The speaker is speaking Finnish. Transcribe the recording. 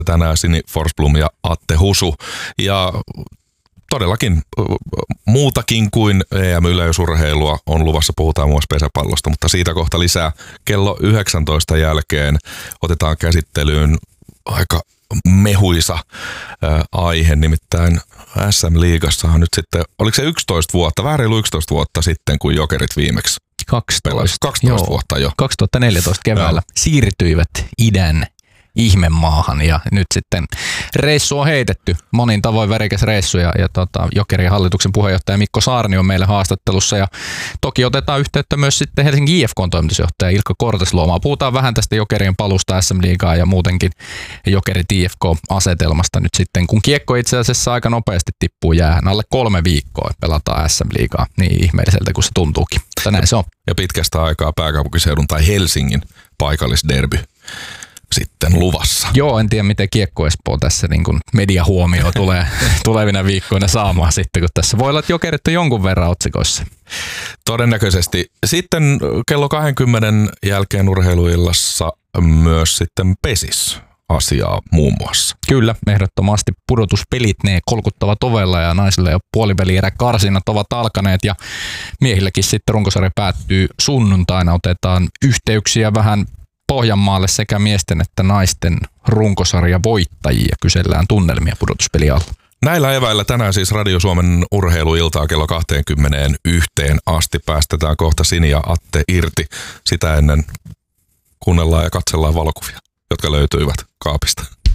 tänään Sini Forsblom ja Atte Husu. Ja todellakin muutakin kuin EM-yleisurheilua on luvassa, puhutaan muun muassa pesäpallosta, mutta siitä kohta lisää. Kello 19 jälkeen otetaan käsittelyyn aika mehuisa aihe, nimittäin SM-liigassahan nyt sitten, oliko se 11 vuotta, vähän reilu 11 vuotta sitten, kun Jokerit viimeksi 12 vuotta jo. 2014 keväällä siirtyivät idän ihmemaahan ja nyt sitten reissu on heitetty. Monin tavoin värikäs reissu ja Jokerin hallituksen puheenjohtaja Mikko Saarni on meillä haastattelussa ja toki otetaan yhteyttä myös sitten Helsingin IFK:n toimitusjohtaja Ilkka Kortesluomaa. Puhutaan vähän tästä Jokerien palusta SM-liigaan ja muutenkin Jokerit IFK-asetelmasta nyt sitten, kun kiekko itse asiassa aika nopeasti tippuu jäähän. Alle 3 viikkoa pelataan SM-liigaa, niin ihmeelliseltä kuin se tuntuukin. Mutta näin se on. Ja pitkästä aikaa pääkaupunkiseudun tai Helsingin paikallisderby sitten luvassa. Joo, en tiedä miten Kiekko Espoo tässä niin kuin mediahuomio tulee tulevina viikkoina saamaan sitten, kun tässä voi olla, että Jokerit on jonkun verran otsikoissa. Todennäköisesti. Sitten kello 20 jälkeen urheiluillassa myös sitten PESIS asiaa muun muassa. Kyllä, ehdottomasti pudotuspelit, ne kolkuttavat ovella ja naisille jo puolivälierä karsinat ovat alkaneet ja miehilläkin sitten runkosarja päättyy sunnuntaina. Otetaan yhteyksiä vähän Pohjanmaalle sekä miesten että naisten runkosarja voittajia. Kysellään tunnelmia pudotuspeli alla. Näillä eväillä tänään siis Radio Suomen urheiluiltaa kello 21 asti päästetään kohta Sini ja Atte irti. Sitä ennen kuunnellaan ja katsellaan valokuvia, jotka löytyivät kaapista.